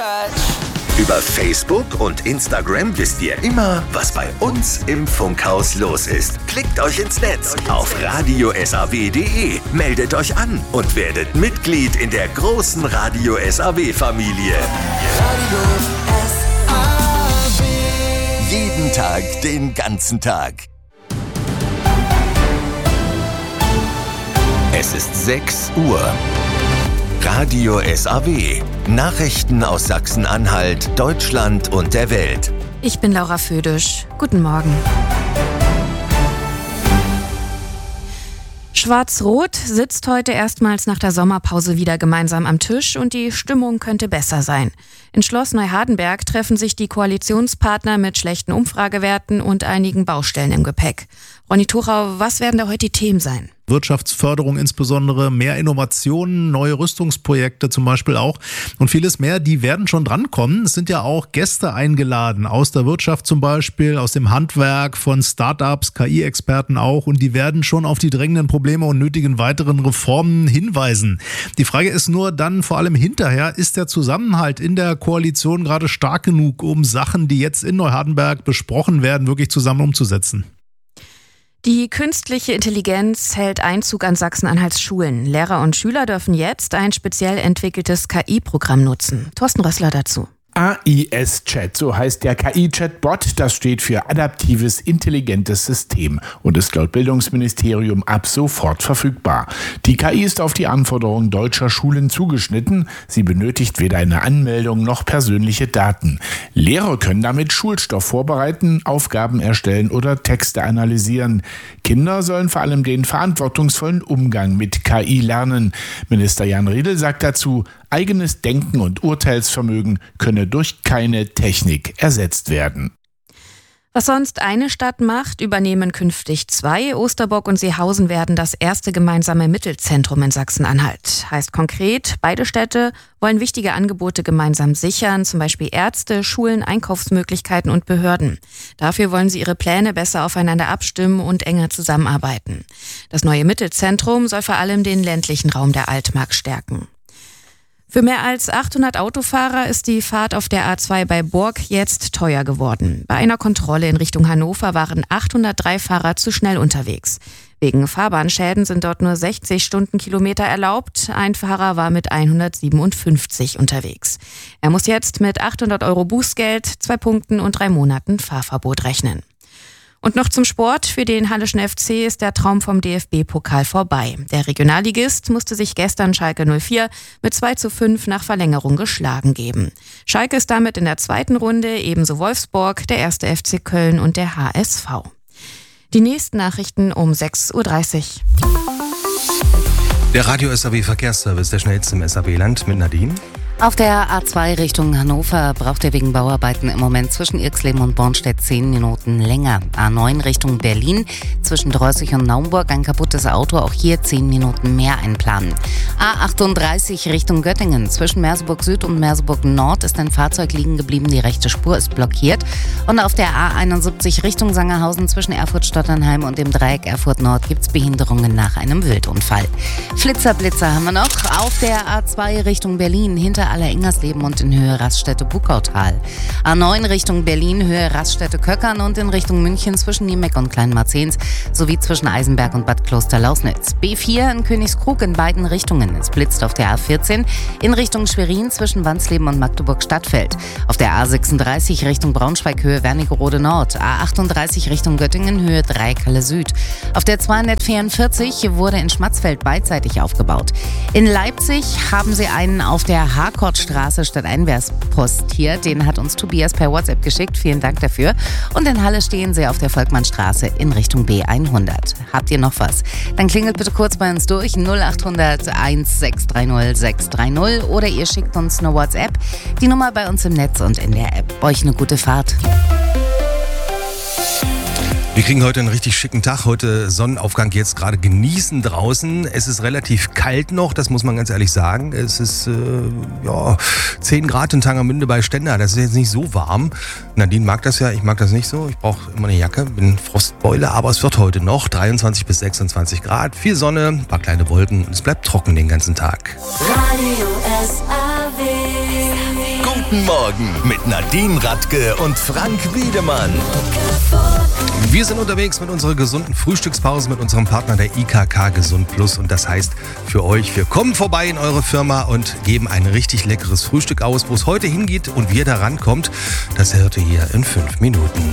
Über Facebook und Instagram wisst ihr immer, was bei uns im Funkhaus los ist. Klickt euch ins Netz auf radio-saw.de, meldet euch an und werdet Mitglied in der großen Radio SAW-Familie. Jeden Tag, den ganzen Tag. Es ist 6 Uhr. Radio SAW. Nachrichten aus Sachsen-Anhalt, Deutschland und der Welt. Ich bin Laura Födisch. Guten Morgen. Schwarz-Rot sitzt heute erstmals nach der Sommerpause wieder gemeinsam am Tisch und die Stimmung könnte besser sein. In Schloss Neuhardenberg treffen sich die Koalitionspartner mit schlechten Umfragewerten und einigen Baustellen im Gepäck. Ronny Tuchau, was werden da heute die Themen sein? Wirtschaftsförderung insbesondere, mehr Innovationen, neue Rüstungsprojekte zum Beispiel auch und vieles mehr, die werden schon drankommen. Es sind ja auch Gäste eingeladen, aus der Wirtschaft zum Beispiel, aus dem Handwerk, von Startups, KI-Experten auch, und die werden schon auf die drängenden Probleme und nötigen weiteren Reformen hinweisen. Die Frage ist nur dann vor allem hinterher, ist der Zusammenhalt in der Koalition gerade stark genug, um Sachen, die jetzt in Neuhardenberg besprochen werden, wirklich zusammen umzusetzen? Die künstliche Intelligenz hält Einzug an Sachsen-Anhalts Schulen. Lehrer und Schüler dürfen jetzt ein speziell entwickeltes KI-Programm nutzen. Thorsten Rössler dazu. AIS-Chat, so heißt der KI-Chatbot, das steht für Adaptives Intelligentes System und ist laut Bildungsministerium ab sofort verfügbar. Die KI ist auf die Anforderungen deutscher Schulen zugeschnitten. Sie benötigt weder eine Anmeldung noch persönliche Daten. Lehrer können damit Schulstoff vorbereiten, Aufgaben erstellen oder Texte analysieren. Kinder sollen vor allem den verantwortungsvollen Umgang mit KI lernen. Minister Jan Riedel sagt dazu, eigenes Denken und Urteilsvermögen könne durch keine Technik ersetzt werden. Was sonst eine Stadt macht, übernehmen künftig 2. Osterbock und Seehausen werden das erste gemeinsame Mittelzentrum in Sachsen-Anhalt. Heißt konkret, beide Städte wollen wichtige Angebote gemeinsam sichern, zum Beispiel Ärzte, Schulen, Einkaufsmöglichkeiten und Behörden. Dafür wollen sie ihre Pläne besser aufeinander abstimmen und enger zusammenarbeiten. Das neue Mittelzentrum soll vor allem den ländlichen Raum der Altmark stärken. Für mehr als 800 Autofahrer ist die Fahrt auf der A2 bei Burg jetzt teuer geworden. Bei einer Kontrolle in Richtung Hannover waren 803 Fahrer zu schnell unterwegs. Wegen Fahrbahnschäden sind dort nur 60 Stundenkilometer erlaubt. Ein Fahrer war mit 157 unterwegs. Er muss jetzt mit 800 € Bußgeld, 2 Punkten und 3 Monaten Fahrverbot rechnen. Und noch zum Sport. Für den Halleschen FC ist der Traum vom DFB-Pokal vorbei. Der Regionalligist musste sich gestern Schalke 04 mit 2:5 nach Verlängerung geschlagen geben. Schalke ist damit in der zweiten Runde, ebenso Wolfsburg, der 1. FC Köln und der HSV. Die nächsten Nachrichten um 6:30 Uhr. Der Radio SAW Verkehrsservice, der schnellste im SAW-Land mit Nadine. Auf der A2 Richtung Hannover braucht ihr wegen Bauarbeiten im Moment zwischen Irxleben und Bornstedt 10 Minuten länger. A9 Richtung Berlin, zwischen Dreußig und Naumburg ein kaputtes Auto, auch hier 10 Minuten mehr einplanen. A38 Richtung Göttingen, zwischen Merseburg Süd und Merseburg Nord ist ein Fahrzeug liegen geblieben, die rechte Spur ist blockiert. Und auf der A71 Richtung Sangerhausen, zwischen Erfurt-Stotternheim und dem Dreieck Erfurt Nord gibt es Behinderungen nach einem Wildunfall. Flitzer haben wir noch. Auf der A2 Richtung Berlin, hinter Aller-Ingersleben und in Höhe Raststätte Buckautal. A9 Richtung Berlin, Höhe Raststätte Köckern und in Richtung München zwischen Niemeck und Kleinmarzens sowie zwischen Eisenberg und Bad Kloster-Lausnitz. B4 in Königskrug in beiden Richtungen. Es blitzt auf der A14 in Richtung Schwerin zwischen Wansleben und Magdeburg-Stadtfeld. Auf der A36 Richtung Braunschweig, Höhe Wernigerode Nord. A38 Richtung Göttingen, Höhe Dreieckhalle Süd. Auf der 244 wurde in Schmatzfeld beidseitig aufgebaut. In Leipzig haben sie einen auf der Harkortstraße stadteinwärts postiert. Den hat uns Tobias per WhatsApp geschickt. Vielen Dank dafür. Und in Halle stehen sie auf der Volkmannstraße in Richtung B100. Habt ihr noch was? Dann klingelt bitte kurz bei uns durch 0800 1630 630 oder ihr schickt uns eine WhatsApp. Die Nummer bei uns im Netz und in der App. Euch eine gute Fahrt. Wir kriegen heute einen richtig schicken Tag. Heute Sonnenaufgang jetzt gerade genießen draußen. Es ist relativ kalt noch, das muss man ganz ehrlich sagen. Es ist 10 Grad in Tangermünde bei Stendal. Das ist jetzt nicht so warm. Nadine mag das ja, ich mag das nicht so. Ich brauche immer eine Jacke, bin Frostbeule. Aber es wird heute noch 23 bis 26 Grad. Viel Sonne, ein paar kleine Wolken. Und es bleibt trocken den ganzen Tag. Radio SAW. Guten Guten Morgen mit Nadine Radke und Frank Wiedemann. Wir sind unterwegs mit unserer gesunden Frühstückspause mit unserem Partner der IKK Gesund Plus. Und das heißt für euch, wir kommen vorbei in eure Firma und geben ein richtig leckeres Frühstück aus. Wo es heute hingeht und wie ihr da rankommt, das hört ihr hier in 5 Minuten.